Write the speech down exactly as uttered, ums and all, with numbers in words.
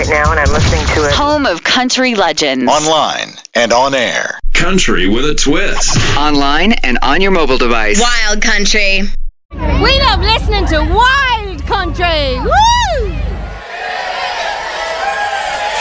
right now, and I'm listening to it. Home of country legends. Online and on air. Country with a twist. Online and on your mobile device. Wild country. We love listening to Wild Country. Woo!